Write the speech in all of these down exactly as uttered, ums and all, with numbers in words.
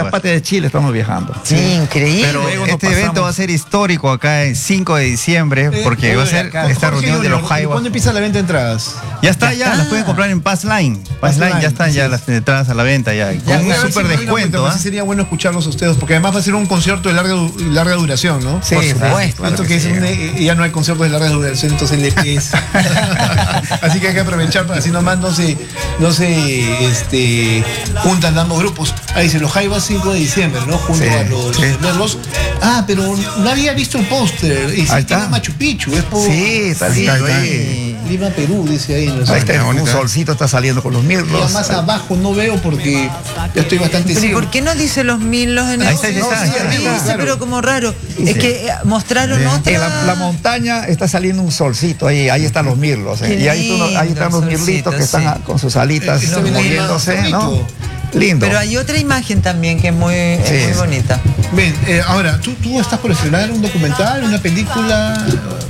esta parte de Chile estamos viajando. Sí, increíble. Pero este evento va a ser histórico acá el cinco de diciembre, porque eh, va a ser acá, esta Jorge reunión Junior, de los Jaivas. ¿Cuándo empieza la venta de entradas? Ya está, ya, ya las pueden comprar en Passline. Passline, ya están ya las entradas a la venta ya. ya con un súper descuento. ¿eh? Sería bueno escucharlos a ustedes, porque además va a ser un concierto de larga, larga duración, ¿no? Sí, por supuesto. Claro que que sí. Es un, ya no hay conciertos de larga duración, entonces el E P es. Así que hay que aprovechar, para así nomás no se, no se este, juntan ambos grupos. Ahí dice los Jaivas cinco de diciembre, ¿no? Junto sí, a los sí. Merlos. Ah, pero no había visto el póster. Y se tiene Machu Picchu. Es por, sí, está sí, ahí. Lima, Perú, dice ahí. No sé. Ahí está, un solcito está saliendo con los Mirlos. Más abajo no veo porque ya estoy bastante ciego. ¿Por qué no dice los Mirlos en el ahí está, no, está, sí, ahí dice, claro. Pero como raro. Sí. Es que mostraron sí. otra. En la, la montaña está saliendo un solcito, ahí, ahí están los mirlos. Eh. Y ahí, tú, ahí están los mirlitos que están sí. con sus alitas eh, moviéndose, ¿no? Lindo. Pero hay otra imagen también que es muy, sí, es muy bonita. Bien, eh, ahora, ¿tú, ¿tú estás por estrenar un documental, una película?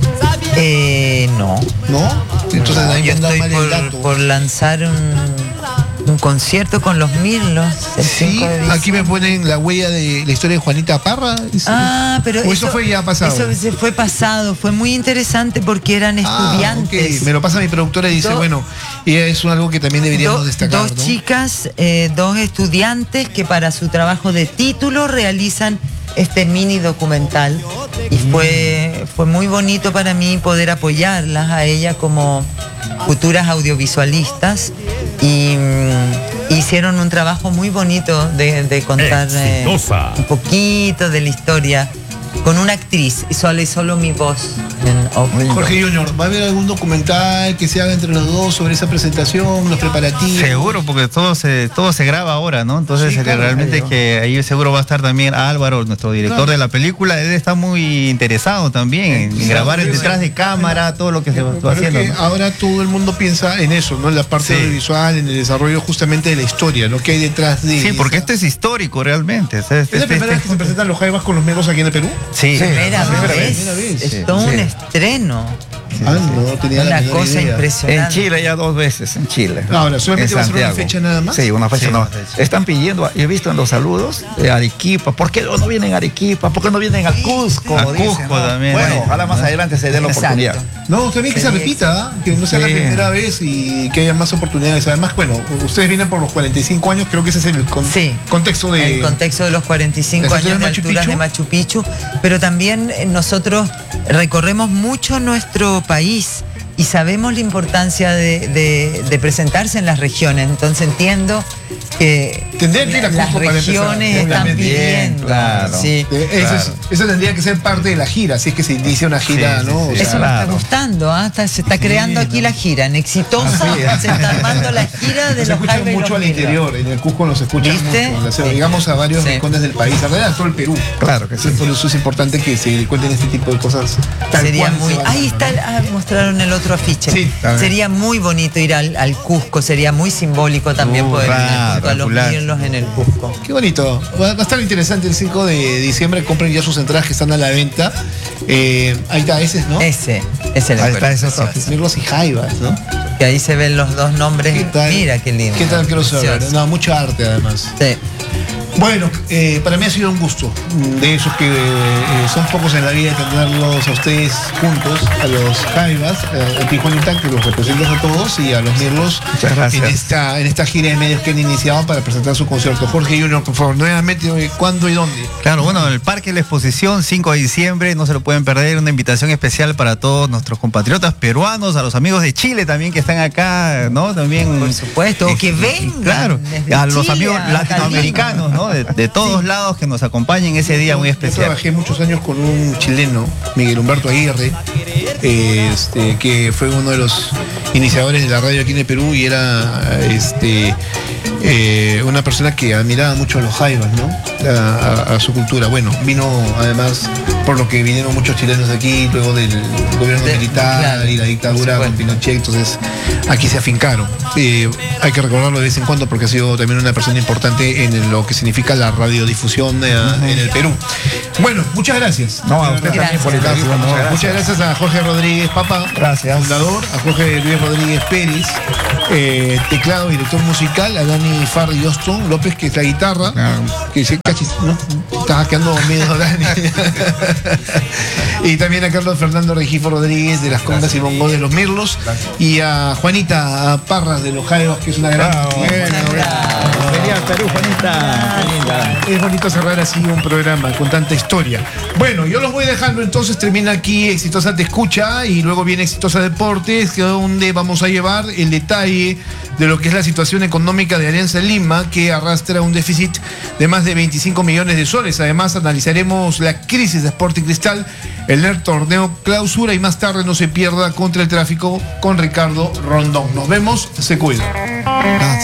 Eh, no. ¿No? Entonces ahí yo estoy mal por, el dato. por lanzar un, un concierto con los Mirlos. Sí, aquí me ponen la huella de la historia de Juanita Parra. Ah, pero ¿O eso, eso fue ya pasado? Eso se fue pasado, fue muy interesante porque eran estudiantes. Ah, okay. Me lo pasa mi productora y dice, do, bueno, y es algo que también deberíamos do, destacar. Dos ¿no? chicas, eh, dos estudiantes que para su trabajo de título realizan este mini documental y fue, fue muy bonito para mí poder apoyarlas a ellas como futuras audiovisualistas y mm, hicieron un trabajo muy bonito de, de contar eh, un poquito de la historia con una actriz y solo, y solo mi voz en off. Jorge Junior, ¿va a haber algún documental que se haga entre los dos sobre esa presentación, los preparativos? Seguro, porque todo se, todo se graba ahora, ¿no? Entonces sí, claro, realmente claro. que ahí seguro va a estar también Álvaro, nuestro director claro. de la película. Él está muy interesado también en sí, grabar sí, detrás sí. de cámara, todo lo que se va haciendo. Es que ¿no? Ahora todo el mundo piensa en eso, ¿no? En la parte sí. audiovisual, en el desarrollo justamente de la historia, lo que hay detrás de... Sí, porque esto es histórico realmente. ¿Es, ¿Es, ¿Es la primera vez que se presentan los Jaivas con los Mirlos aquí en el Perú? Sí, sí, primera, primera vez. vez. Primera vez. Es todo sí. un estreno. Sí, ah, no, tenía una la cosa idea. impresionante. En Chile ya dos veces, en Chile. Ahora, solamente va a ser una fecha nada más. Sí, una fecha sí, no. Fecha. Están pidiendo, he visto en los saludos de Arequipa, ¿por qué no vienen a Arequipa? ¿Por qué no vienen a Cusco? A Dicen, Cusco ¿no? también. Bueno, ¿no? ojalá más adelante se dé la oportunidad. No, también que sí. se repita, ¿eh? Que no sea sí. la primera vez y que haya más oportunidades. Además, bueno, ustedes vienen por los cuarenta y cinco años, creo que ese es el con sí. contexto de... El contexto de los cuarenta y cinco años de alturas de Machu Picchu, pero también nosotros recorremos mucho nuestro país y sabemos la importancia de, de, de presentarse en las regiones, entonces entiendo que tendría que ir a las regiones están pidiendo. Claro. Sí. Eso, claro. es, eso tendría que ser parte de la gira, si es que se inicia una gira, sí, ¿no? Sí, sí, eso claro. me está gustando, ¿eh? está, se está sí, creando aquí ¿no? la gira, en Exitosa se está armando la gira de se los escucha mucho al interior, en el Cusco nos escucha mucho, llegamos a varios sí. rincones del país, a realidad todo el Perú. Claro que sí. Por eso es importante que se cuenten este tipo de cosas. Tal Sería cual muy, ahí está, ah, mostraron el otro afiche. Sí, sería muy bonito ir al, al Cusco, sería muy simbólico también uh, poder ir a los Mirlos en el Cusco. Qué bonito. Va a estar interesante el cinco de diciembre. Compren ya sus entradas que están a la venta. Eh, ahí está, ese es, ¿no? Ese, ese es el Ahí está, ese Mirlos y Jaivas, ¿no? Que ahí se ven los dos nombres. ¿Qué tal? Mira qué lindo. ¿Qué tal quiero saber? No, mucha arte además. Sí. Bueno, eh, para mí ha sido un gusto, de esos que eh, son pocos en la vida, tenerlos a ustedes juntos, a los Jaivas, a Tijuanita, que los representan a todos, y a los Mirlos en esta, en esta gira de medios que han iniciado para presentar su concierto. Jorge Junior, por favor, nuevamente, ¿cuándo y dónde? Claro, bueno, en el Parque de la Exposición, cinco de diciembre, no se lo pueden perder, una invitación especial para todos nuestros compatriotas peruanos, a los amigos de Chile también que están acá, ¿no? También, por supuesto, eh, que vengan. Claro, a los Chile, amigos a latinoamericanos, ¿no? De, de todos sí. lados que nos acompañen ese día muy especial. Yo trabajé muchos años con un chileno, Miguel Humberto Aguirre, este, que fue uno de los iniciadores de la radio aquí en el Perú y era este, eh, una persona que admiraba mucho a los Jaivas, ¿no? A, a, a su cultura. Bueno, vino además por lo que vinieron muchos chilenos aquí, luego del gobierno de, militar claro, y la dictadura con Pinochet, entonces aquí se afincaron. Eh, hay que recordarlo de vez en cuando porque ha sido también una persona importante en lo que significa la radiodifusión eh, uh-huh. en el Perú. Bueno, muchas gracias. No, a usted también por el caso. Muchas, muchas gracias. Muchas gracias a Jorge Rodríguez Papa, gracias. fundador, a Jorge Luis Rodríguez Pérez, eh, teclado, director musical, a Dani Farri Austin López, que es la guitarra, claro. que se casi, ¿no? Estaba quedando medio Dani. Y también a Carlos Fernando Regifo Rodríguez de las Congas y Bongó de los Mirlos, y a Juanita Parras de los Jaivas, que es una gran... Bravo, bueno, Sería Perú, Juanita. Es bonito cerrar así un programa con tanta historia. Bueno, yo los voy dejando, entonces termina aquí Exitosa Te Escucha y luego viene Exitosa Deportes, donde vamos a llevar el detalle de lo que es la situación económica de Alianza Lima, que arrastra un déficit de más de veinticinco millones de soles. Además, analizaremos la crisis de Sporting Cristal, el N E R Torneo Clausura, y más tarde no se pierda Contra el Tráfico con Ricardo Rondón. Nos vemos, se cuidan.